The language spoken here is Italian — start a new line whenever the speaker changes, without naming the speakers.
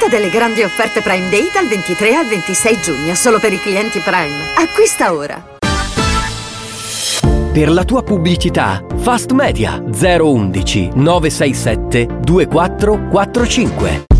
Approfitta delle grandi offerte Prime Day dal 23 al 26 giugno, solo per i clienti Prime. Acquista ora.
Per la tua pubblicità, Fast Media 011 967 2445.